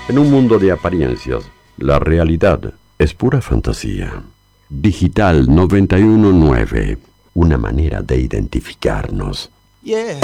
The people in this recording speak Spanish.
En un mundo de apariencias, la realidad es pura fantasía. Digital 919, una manera de identificarnos. Yeah.